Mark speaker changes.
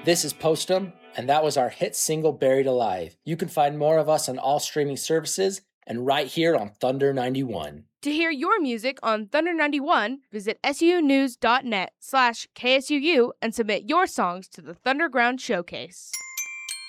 Speaker 1: This is Postum, and that was our hit single Buried Alive. You can find more of us on all streaming services and right here on Thunder 91.
Speaker 2: To hear your music on Thunder 91, visit sunews.net/KSUU and submit your songs to the Thunderground Showcase.